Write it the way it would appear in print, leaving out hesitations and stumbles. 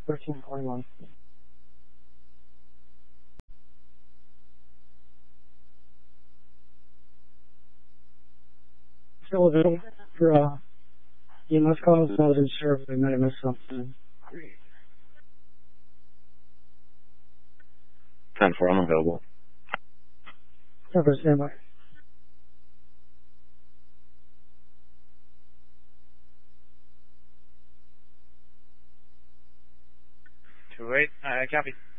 1341. Still available for EMS calls. I wasn't sure if we might have missed something. 10-4, I'm available. Never standby. Two eight. Copy.